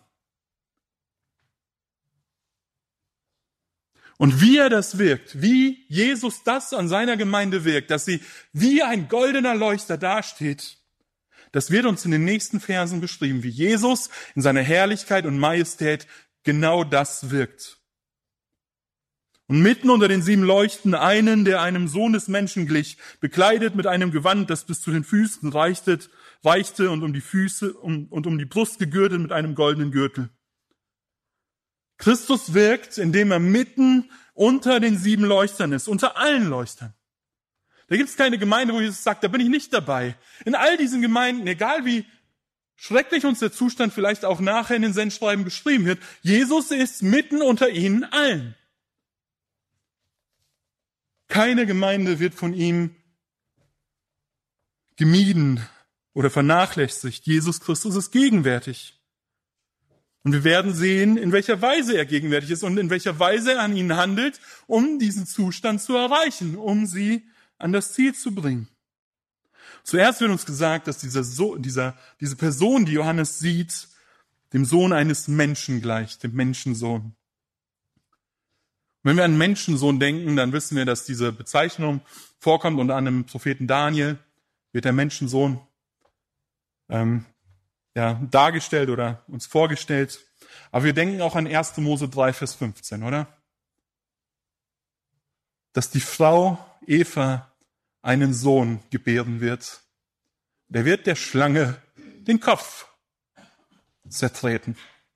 Und wie er das wirkt, wie Jesus das an seiner Gemeinde wirkt, dass sie wie ein goldener Leuchter dasteht, das wird uns in den nächsten Versen beschrieben, wie Jesus in seiner Herrlichkeit und Majestät genau das wirkt. Und mitten unter den sieben Leuchten einen, der einem Sohn des Menschen glich, bekleidet mit einem Gewand, das bis zu den Füßen reichte, reichte und um die Füße um, und um die Brust gegürtet mit einem goldenen Gürtel. Christus wirkt, indem er mitten unter den sieben Leuchtern ist, unter allen Leuchtern. Da gibt es keine Gemeinde, wo Jesus sagt, da bin ich nicht dabei. In all diesen Gemeinden, egal wie schrecklich uns der Zustand vielleicht auch nachher in den Sendschreiben beschrieben wird, Jesus ist mitten unter ihnen allen. Keine Gemeinde wird von ihm gemieden oder vernachlässigt. Jesus Christus ist gegenwärtig. Und wir werden sehen, in welcher Weise er gegenwärtig ist und in welcher Weise er an ihnen handelt, um diesen Zustand zu erreichen, um sie an das Ziel zu bringen. Zuerst wird uns gesagt, dass dieser so, dieser, diese Person, die Johannes sieht, dem Sohn eines Menschen gleicht, dem Menschensohn. Und wenn wir an Menschensohn denken, dann wissen wir, dass diese Bezeichnung vorkommt. Unter anderem im Propheten Daniel wird der Menschensohn ähm, ja, dargestellt oder uns vorgestellt. Aber wir denken auch an erster Mose drei, Vers fünfzehn, oder? Dass die Frau Eva einen Sohn gebären wird. Der wird der Schlange den Kopf zertreten.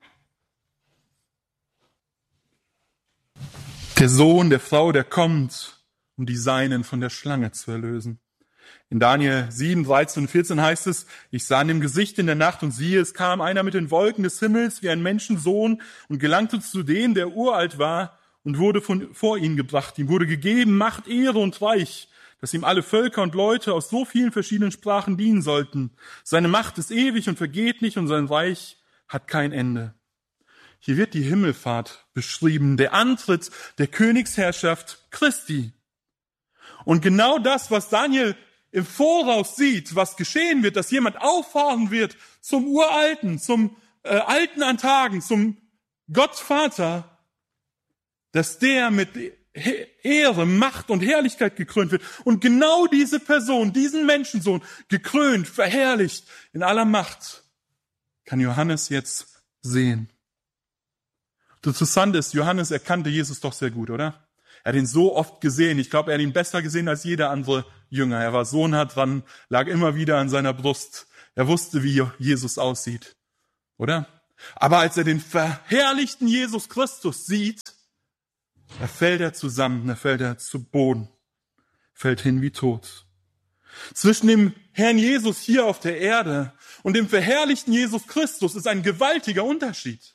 Der Sohn der Frau, der kommt, um die Seinen von der Schlange zu erlösen. In Daniel sieben, dreizehn und vierzehn heißt es, ich sah in dem Gesicht in der Nacht und siehe, es kam einer mit den Wolken des Himmels wie ein Menschensohn und gelangte zu dem, der uralt war, und wurde von, vor ihn gebracht. Ihm wurde gegeben Macht, Ehre und Reich, dass ihm alle Völker und Leute aus so vielen verschiedenen Sprachen dienen sollten. Seine Macht ist ewig und vergeht nicht und sein Reich hat kein Ende. Hier wird die Himmelfahrt beschrieben, der Antritt der Königsherrschaft Christi. Und genau das, was Daniel im Voraus sieht, was geschehen wird, dass jemand auffahren wird zum Uralten, zum äh, Alten an Tagen, zum Gottvater, dass der mit Ehre, Macht und Herrlichkeit gekrönt wird. Und genau diese Person, diesen Menschensohn, gekrönt, verherrlicht in aller Macht, kann Johannes jetzt sehen. Das Interessante ist, Johannes erkannte Jesus doch sehr gut, oder? Er hat ihn so oft gesehen. Ich glaube, er hat ihn besser gesehen als jeder andere Jünger. Er war so nah dran, lag immer wieder an seiner Brust. Er wusste, wie Jesus aussieht. Oder? Aber als er den verherrlichten Jesus Christus sieht, da fällt er zusammen, da fällt er zu Boden, fällt hin wie tot. Zwischen dem Herrn Jesus hier auf der Erde und dem verherrlichten Jesus Christus ist ein gewaltiger Unterschied.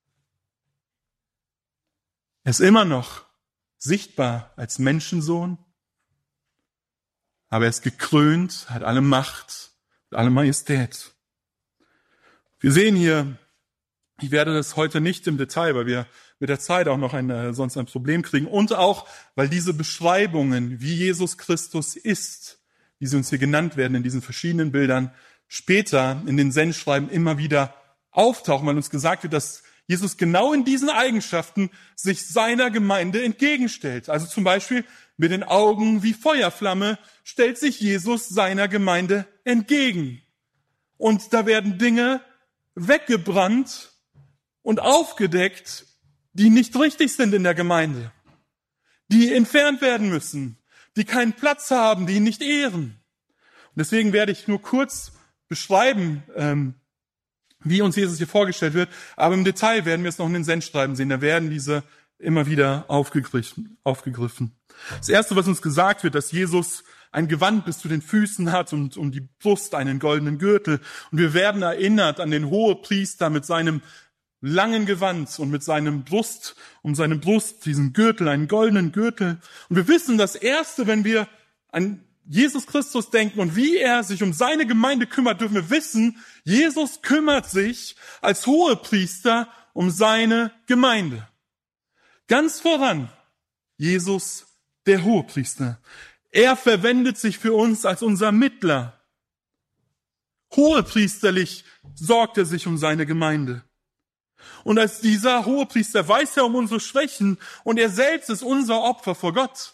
Er ist immer noch sichtbar als Menschensohn, aber er ist gekrönt, hat alle Macht, alle Majestät. Wir sehen hier, ich werde das heute nicht im Detail, weil wir mit der Zeit auch noch ein, äh, sonst ein Problem kriegen und auch, weil diese Beschreibungen, wie Jesus Christus ist, wie sie uns hier genannt werden in diesen verschiedenen Bildern, später in den Sendschreiben immer wieder auftauchen, weil uns gesagt wird, dass Jesus genau in diesen Eigenschaften sich seiner Gemeinde entgegenstellt. Also zum Beispiel mit den Augen wie Feuerflamme stellt sich Jesus seiner Gemeinde entgegen. Und da werden Dinge weggebrannt und aufgedeckt, die nicht richtig sind in der Gemeinde, die entfernt werden müssen, die keinen Platz haben, die ihn nicht ehren. Und deswegen werde ich nur kurz beschreiben, ähm, wie uns Jesus hier vorgestellt wird, aber im Detail werden wir es noch in den Sendschreiben sehen. Da werden diese immer wieder aufgegriffen. aufgegriffen. Das Erste, was uns gesagt wird, dass Jesus ein Gewand bis zu den Füßen hat und um die Brust einen goldenen Gürtel. Und wir werden erinnert an den Hohepriester mit seinem langen Gewand und mit seinem Brust, um seine Brust, diesen Gürtel, einen goldenen Gürtel. Und wir wissen, das Erste, wenn wir an Jesus Christus denken und wie er sich um seine Gemeinde kümmert, dürfen wir wissen, Jesus kümmert sich als Hohepriester um seine Gemeinde. Ganz voran, Jesus, der Hohepriester. Er verwendet sich für uns als unser Mittler. Hohepriesterlich sorgt er sich um seine Gemeinde. Und als dieser Hohepriester weiß er um unsere Schwächen und er selbst ist unser Opfer vor Gott.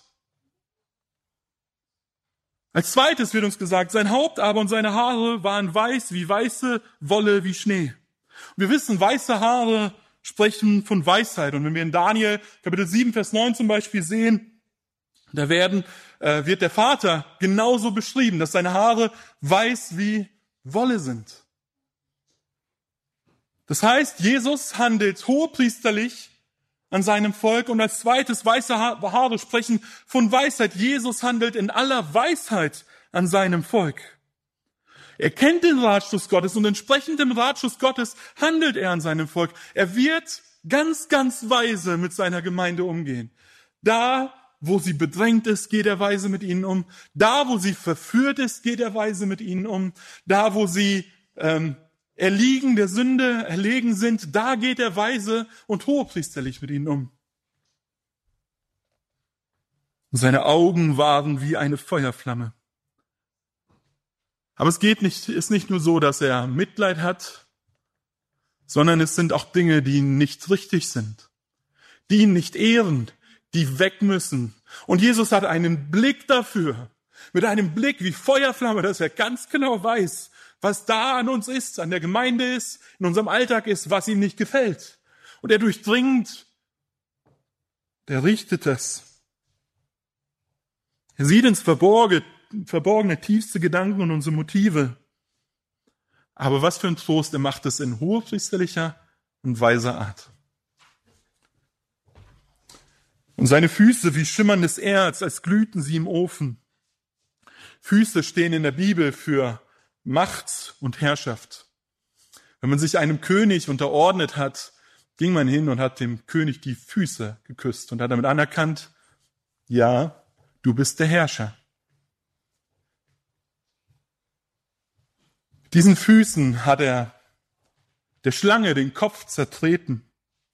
Als zweites wird uns gesagt, sein Haupt aber und seine Haare waren weiß wie weiße Wolle wie Schnee. Und wir wissen, weiße Haare sprechen von Weisheit. Und wenn wir in Daniel Kapitel sieben, Vers neun zum Beispiel sehen, da werden, äh, wird der Vater genauso beschrieben, dass seine Haare weiß wie Wolle sind. Das heißt, Jesus handelt hohepriesterlich an seinem Volk und als zweites weiße Haare sprechen von Weisheit. Jesus handelt in aller Weisheit an seinem Volk. Er kennt den Ratschluss Gottes und entsprechend dem Ratschluss Gottes handelt er an seinem Volk. Er wird ganz, ganz weise mit seiner Gemeinde umgehen. Da, wo sie bedrängt ist, geht er weise mit ihnen um. Da, wo sie verführt ist, geht er weise mit ihnen um. Da, wo sie ähm, erliegen der Sünde, erlegen sind, da geht er weise und hohepriesterlich mit ihnen um. Und seine Augen waren wie eine Feuerflamme. Aber es geht nicht, ist nicht nur so, dass er Mitleid hat, sondern es sind auch Dinge, die nicht richtig sind, die ihn nicht ehren, die weg müssen. Und Jesus hat einen Blick dafür, mit einem Blick wie Feuerflamme, dass er ganz genau weiß, was da an uns ist, an der Gemeinde ist, in unserem Alltag ist, was ihm nicht gefällt. Und er durchdringt, der richtet es. Er sieht ins Verborgene, verborgene, tiefste Gedanken und unsere Motive. Aber was für ein Trost, er macht es in hohepriesterlicher und weiser Art. Und seine Füße wie schimmerndes Erz, als glühten sie im Ofen. Füße stehen in der Bibel für Macht und Herrschaft. Wenn man sich einem König unterordnet hat, ging man hin und hat dem König die Füße geküsst und hat damit anerkannt, ja, du bist der Herrscher. Mit diesen Füßen hat er der Schlange den Kopf zertreten.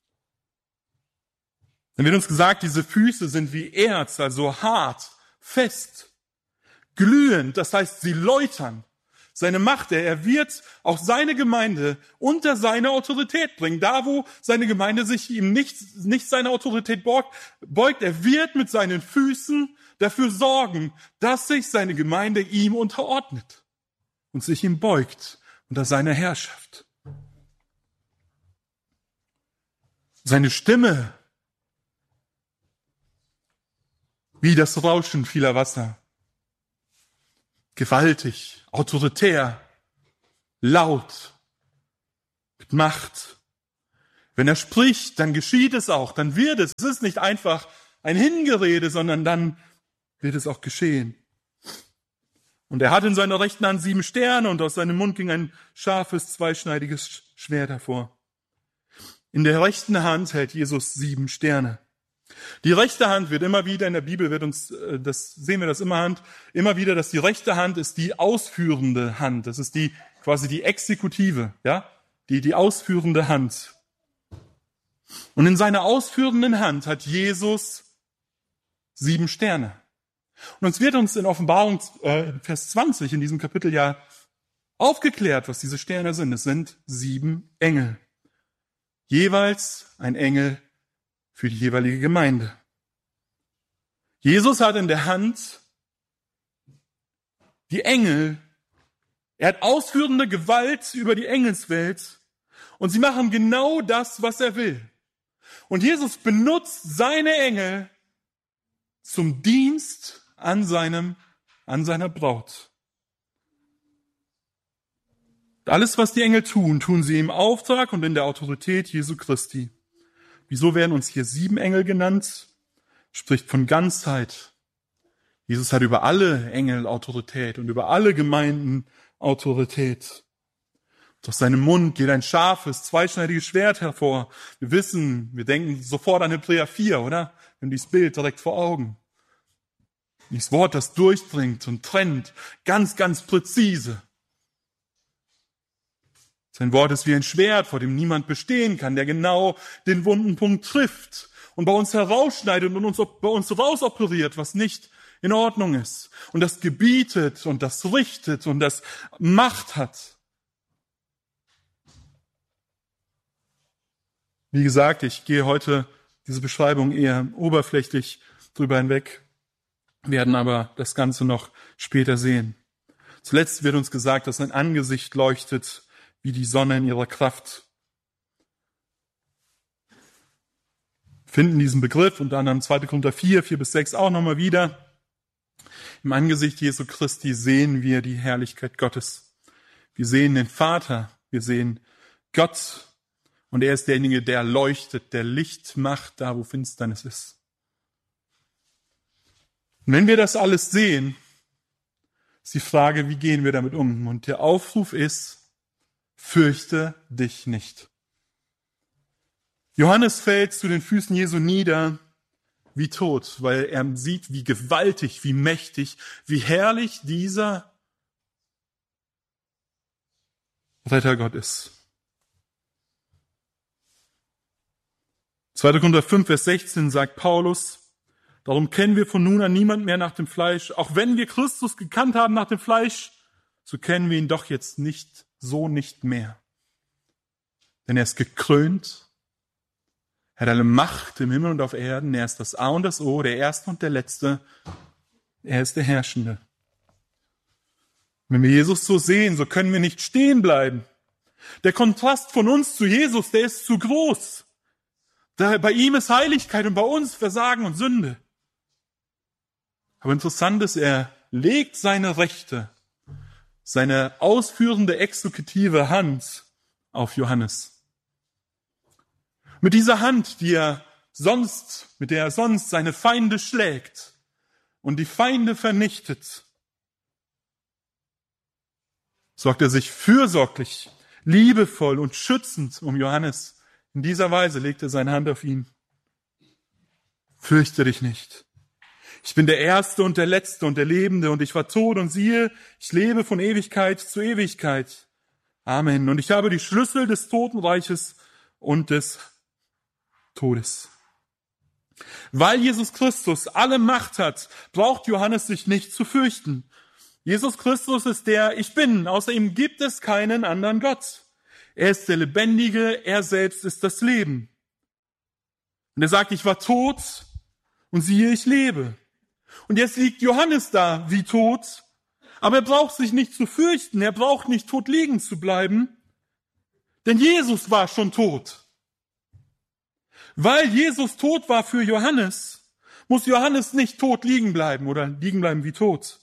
Dann wird uns gesagt, diese Füße sind wie Erz, also hart, fest, glühend, das heißt, sie läutern. Seine Macht, er wird auch seine Gemeinde unter seine Autorität bringen. Da, wo seine Gemeinde sich ihm nicht, nicht seiner Autorität beugt, er wird mit seinen Füßen dafür sorgen, dass sich seine Gemeinde ihm unterordnet und sich ihm beugt unter seiner Herrschaft. Seine Stimme wie das Rauschen vieler Wasser. Gewaltig, autoritär, laut, mit Macht. Wenn er spricht, dann geschieht es auch, dann wird es. Es ist nicht einfach ein Hingerede, sondern dann wird es auch geschehen. Und er hat in seiner rechten Hand sieben Sterne und aus seinem Mund ging ein scharfes, zweischneidiges Schwert hervor. In der rechten Hand hält Jesus sieben Sterne. Die rechte Hand wird immer wieder, in der Bibel wird uns, das sehen wir das immer Hand, immer wieder, dass die rechte Hand ist die ausführende Hand. Das ist die, quasi die Exekutive, ja, die, die ausführende Hand. Und in seiner ausführenden Hand hat Jesus sieben Sterne. Und uns wird uns in Offenbarung äh, Vers zwanzig in diesem Kapitel ja aufgeklärt, was diese Sterne sind. Es sind sieben Engel. Jeweils ein Engel für die jeweilige Gemeinde. Jesus hat in der Hand die Engel. Er hat ausführende Gewalt über die Engelswelt und sie machen genau das, was er will. Und Jesus benutzt seine Engel zum Dienst an seinem, an seiner Braut. Alles, was die Engel tun, tun sie im Auftrag und in der Autorität Jesu Christi. Wieso werden uns hier sieben Engel genannt? Spricht von Ganzheit. Jesus hat über alle Engel Autorität und über alle Gemeinden Autorität. Aus seinem Mund geht ein scharfes, zweischneidiges Schwert hervor. Wir wissen, wir denken sofort an Hebräer vier, oder? Wir haben dieses Bild direkt vor Augen. Dieses Wort, das durchdringt und trennt, ganz, ganz präzise. Sein Wort ist wie ein Schwert, vor dem niemand bestehen kann, der genau den wunden Punkt trifft und bei uns herausschneidet und uns bei uns rausoperiert, was nicht in Ordnung ist. Und das gebietet und das richtet und das Macht hat. Wie gesagt, ich gehe heute diese Beschreibung eher oberflächlich drüber hinweg, werden aber das Ganze noch später sehen. Zuletzt wird uns gesagt, dass sein Angesicht leuchtet wie die Sonne in ihrer Kraft. Wir finden diesen Begriff unter anderem zweiter Korinther vier, vier bis sechs auch nochmal wieder. Im Angesicht Jesu Christi sehen wir die Herrlichkeit Gottes. Wir sehen den Vater, wir sehen Gott und er ist derjenige, der leuchtet, der Licht macht, da wo Finsternis ist. Und wenn wir das alles sehen, ist die Frage, wie gehen wir damit um? Und der Aufruf ist, fürchte dich nicht. Johannes fällt zu den Füßen Jesu nieder wie tot, weil er sieht, wie gewaltig, wie mächtig, wie herrlich dieser Rettergott ist. zweiter Korinther fünf, Vers sechzehn sagt Paulus, darum kennen wir von nun an niemand mehr nach dem Fleisch. Auch wenn wir Christus gekannt haben nach dem Fleisch, so kennen wir ihn doch jetzt nicht, so nicht mehr. Denn er ist gekrönt, er hat alle Macht im Himmel und auf Erden, er ist das A und das O, der Erste und der Letzte, er ist der Herrschende. Wenn wir Jesus so sehen, so können wir nicht stehen bleiben. Der Kontrast von uns zu Jesus, der ist zu groß. Bei ihm ist Heiligkeit und bei uns Versagen und Sünde. Aber interessant ist, er legt seine Rechte, seine ausführende exekutive Hand auf Johannes. Mit dieser Hand, die er sonst, mit der er sonst seine Feinde schlägt und die Feinde vernichtet, sorgt er sich fürsorglich, liebevoll und schützend um Johannes. In dieser Weise legt er seine Hand auf ihn. Fürchte dich nicht. Ich bin der Erste und der Letzte und der Lebende und ich war tot und siehe, ich lebe von Ewigkeit zu Ewigkeit. Amen. Und ich habe die Schlüssel des Totenreiches und des Todes. Weil Jesus Christus alle Macht hat, braucht Johannes sich nicht zu fürchten. Jesus Christus ist der Ich Bin, außer ihm gibt es keinen anderen Gott. Er ist der Lebendige, er selbst ist das Leben. Und er sagt, ich war tot und siehe, ich lebe. Und jetzt liegt Johannes da wie tot, aber er braucht sich nicht zu fürchten, er braucht nicht tot liegen zu bleiben, denn Jesus war schon tot. Weil Jesus tot war für Johannes, Muss Johannes nicht tot liegen bleiben oder liegen bleiben wie tot?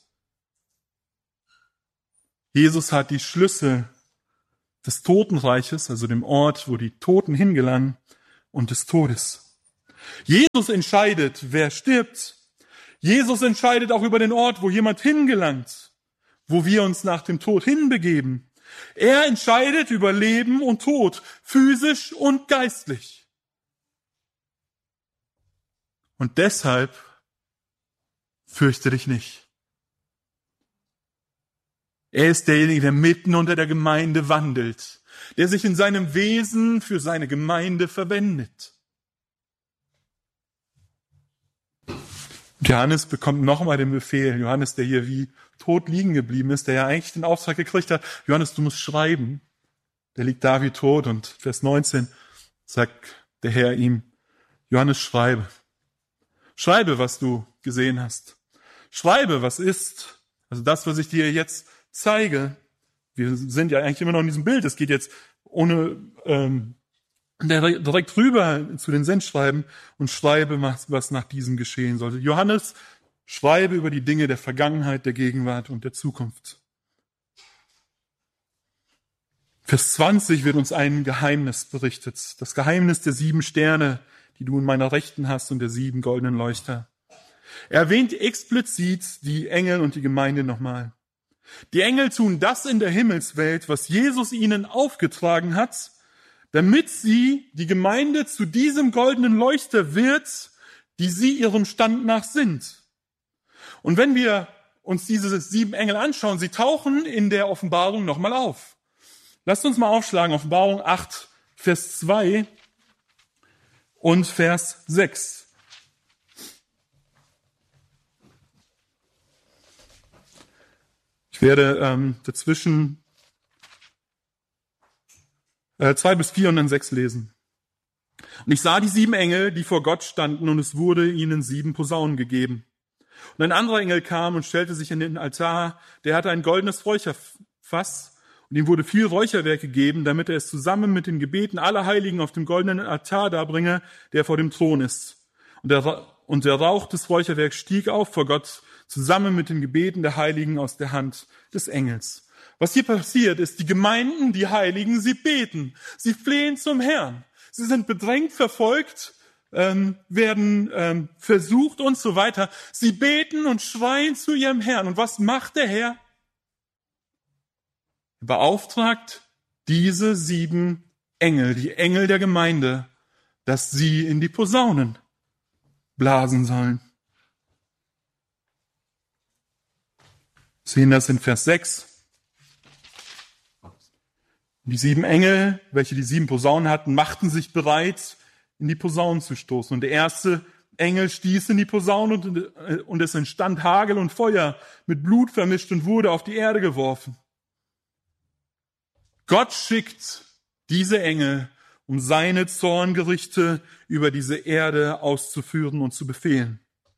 Jesus hat die Schlüssel des Totenreiches, also dem Ort, wo die Toten hingelangen, und des Todes. Jesus entscheidet, wer stirbt. Jesus entscheidet auch über den Ort, wo jemand hingelangt, wo wir uns nach dem Tod hinbegeben. Er entscheidet über Leben und Tod, physisch und geistlich. Und deshalb fürchte dich nicht. Er ist derjenige, der mitten unter der Gemeinde wandelt, der sich in seinem Wesen für seine Gemeinde verwendet. Johannes bekommt nochmal den Befehl, Johannes, der hier wie tot liegen geblieben ist, der ja eigentlich den Auftrag gekriegt hat, Johannes, du musst schreiben. Der liegt da wie tot und Vers neunzehn sagt der Herr ihm, Johannes, schreibe. Schreibe, was du gesehen hast. Schreibe, was ist. Also das, was ich dir jetzt zeige. Wir sind ja eigentlich immer noch in diesem Bild. Es geht jetzt ohne ähm, direkt rüber zu den Sendschreiben und schreibe, was, was nach diesem geschehen sollte. Johannes, schreibe über die Dinge der Vergangenheit, der Gegenwart und der Zukunft. Vers zwanzig wird uns ein Geheimnis berichtet. Das Geheimnis der sieben Sterne, die du in meiner Rechten hast, und der sieben goldenen Leuchter. Er erwähnt explizit die Engel und die Gemeinde nochmal. Die Engel tun das in der Himmelswelt, was Jesus ihnen aufgetragen hat, damit sie die Gemeinde zu diesem goldenen Leuchter wird, die sie ihrem Stand nach sind. Und wenn wir uns diese sieben Engel anschauen, sie tauchen in der Offenbarung nochmal auf. Lasst uns mal aufschlagen, Offenbarung acht, Vers zwei und Vers sechs. Ich werde ähm, dazwischen äh, zwei bis vier und dann sechs lesen. Und ich sah die sieben Engel, die vor Gott standen, und es wurde ihnen sieben Posaunen gegeben. Und ein anderer Engel kam und stellte sich in den Altar, der hatte ein goldenes Räucherfass, und ihm wurde viel Räucherwerk gegeben, damit er es zusammen mit den Gebeten aller Heiligen auf dem goldenen Altar darbringe, der vor dem Thron ist. Und der, und der Rauch des Räucherwerks stieg auf vor Gott, zusammen mit den Gebeten der Heiligen aus der Hand des Engels. Was hier passiert ist, die Gemeinden, die Heiligen, sie beten, sie flehen zum Herrn. Sie sind bedrängt, verfolgt, ähm, werden ähm, versucht und so weiter. Sie beten und schreien zu ihrem Herrn. Und was macht der Herr? Er beauftragt diese sieben Engel, die Engel der Gemeinde, dass sie in die Posaunen blasen sollen. Wir sehen das in Vers sechs. Die sieben Engel, welche die sieben Posaunen hatten, machten sich bereit, in die Posaunen zu stoßen. Und der erste Engel stieß in die Posaune und, und es entstand Hagel und Feuer, mit Blut vermischt, und wurde auf die Erde geworfen. Gott schickt diese Engel, um seine Zorngerichte über diese Erde auszuführen und zu befehlen.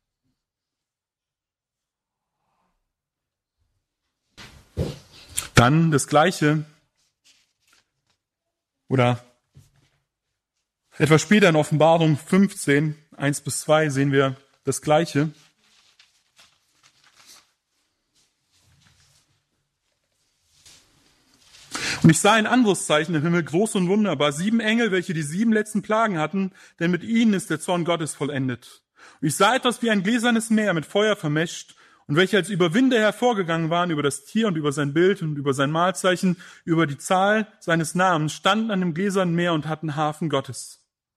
Dann das Gleiche, oder etwas später in Offenbarung fünfzehn, eins bis zwei sehen wir das Gleiche. Und ich sah ein anderes Zeichen im Himmel, groß und wunderbar, sieben Engel, welche die sieben letzten Plagen hatten, denn mit ihnen ist der Zorn Gottes vollendet. Und ich sah etwas wie ein gläsernes Meer mit Feuer vermischt, und welche als Überwinder hervorgegangen waren über das Tier und über sein Bild und über sein Malzeichen, über die Zahl seines Namens, standen an dem gläsernen Meer und hatten Harfen Gottes.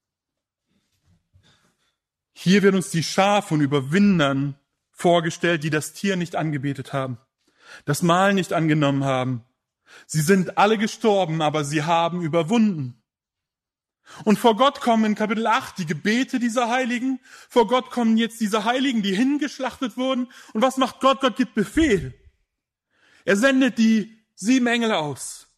Hier wird uns die Schar von Überwindern vorgestellt, die das Tier nicht angebetet haben, das Mahl nicht angenommen haben. Sie sind alle gestorben, aber sie haben überwunden. Und vor Gott kommen in Kapitel acht die Gebete dieser Heiligen. Vor Gott kommen jetzt diese Heiligen, die hingeschlachtet wurden. Und was macht Gott? Gott gibt Befehl. Er sendet die sieben Engel aus.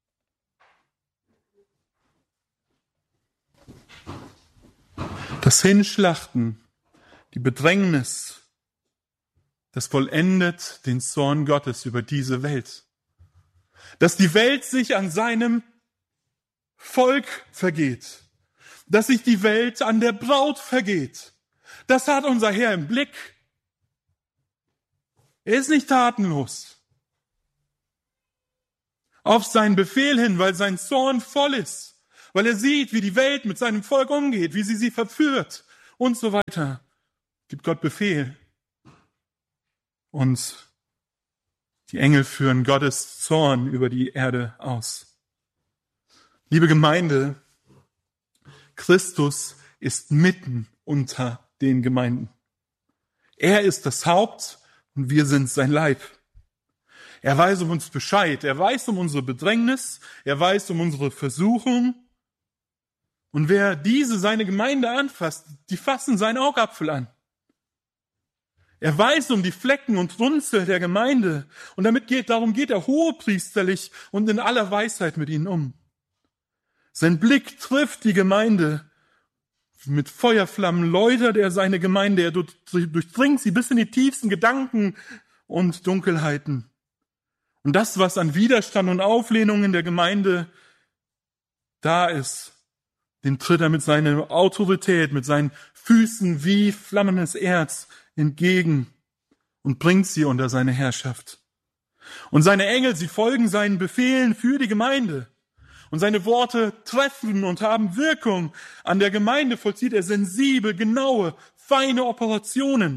Das Hinschlachten, die Bedrängnis, das vollendet den Zorn Gottes über diese Welt. Dass die Welt sich an seinem Volk vergeht. Dass sich die Welt an der Braut vergeht. Das hat unser Herr im Blick. Er ist nicht tatenlos. Auf seinen Befehl hin, weil sein Zorn voll ist, weil er sieht, wie die Welt mit seinem Volk umgeht, wie sie sie verführt und so weiter, gibt Gott Befehl. Und die Engel führen Gottes Zorn über die Erde aus. Liebe Gemeinde, Christus ist mitten unter den Gemeinden. Er ist das Haupt und wir sind sein Leib. Er weiß um uns Bescheid, er weiß um unsere Bedrängnis, er weiß um unsere Versuchung. Und wer diese, seine Gemeinde anfasst, die fassen seinen Augapfel an. Er weiß um die Flecken und Runzel der Gemeinde und damit geht, darum geht er hohepriesterlich und in aller Weisheit mit ihnen um. Sein Blick trifft die Gemeinde. Mit Feuerflammen läutert er seine Gemeinde, er durchdringt sie bis in die tiefsten Gedanken und Dunkelheiten. Und das, was an Widerstand und Auflehnung in der Gemeinde da ist, den tritt er mit seiner Autorität, mit seinen Füßen wie flammendes Erz entgegen und bringt sie unter seine Herrschaft. Und seine Engel, sie folgen seinen Befehlen für die Gemeinde. Und seine Worte treffen und haben Wirkung. An der Gemeinde vollzieht er sensibel, genaue, feine Operationen.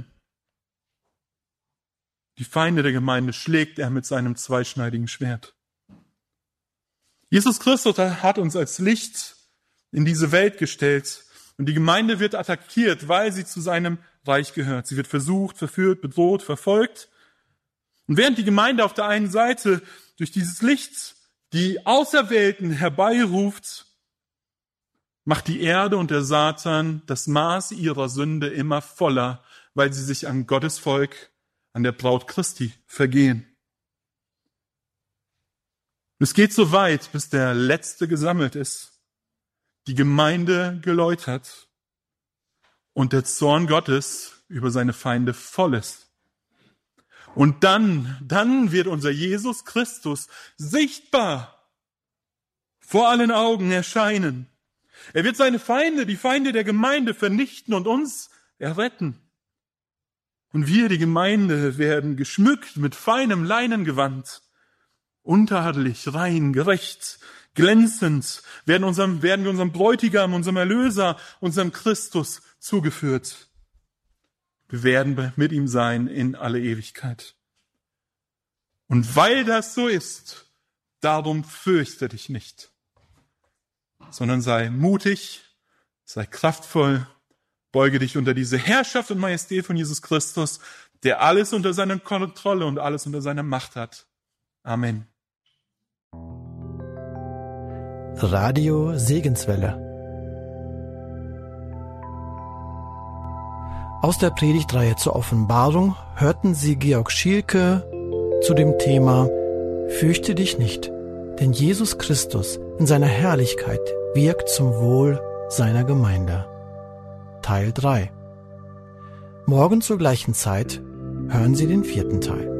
Die Feinde der Gemeinde schlägt er mit seinem zweischneidigen Schwert. Jesus Christus hat uns als Licht in diese Welt gestellt. Und die Gemeinde wird attackiert, weil sie zu seinem Reich gehört. Sie wird versucht, verführt, bedroht, verfolgt. Und während die Gemeinde auf der einen Seite durch dieses Licht die Auserwählten herbeiruft, macht die Erde und der Satan das Maß ihrer Sünde immer voller, weil sie sich an Gottes Volk, an der Braut Christi vergehen. Es geht so weit, bis der Letzte gesammelt ist, die Gemeinde geläutert und der Zorn Gottes über seine Feinde voll ist. Und dann, dann wird unser Jesus Christus sichtbar vor allen Augen erscheinen. Er wird seine Feinde, die Feinde der Gemeinde vernichten und uns erretten. Und wir, die Gemeinde, werden geschmückt mit feinem Leinengewand, untadelig, rein, gerecht, glänzend, werden, unserem, werden wir unserem Bräutigam, unserem Erlöser, unserem Christus zugeführt. Wir werden mit ihm sein in alle Ewigkeit. Und weil das so ist, darum fürchte dich nicht, sondern sei mutig, sei kraftvoll, beuge dich unter diese Herrschaft und Majestät von Jesus Christus, der alles unter seiner Kontrolle und alles unter seiner Macht hat. Amen. Radio Segenswelle. Aus der Predigtreihe zur Offenbarung hörten Sie Georg Schielke zu dem Thema Fürchte dich nicht, denn Jesus Christus in seiner Herrlichkeit wirkt zum Wohl seiner Gemeinde. Teil drei. Morgen zur gleichen Zeit hören Sie den vierten Teil.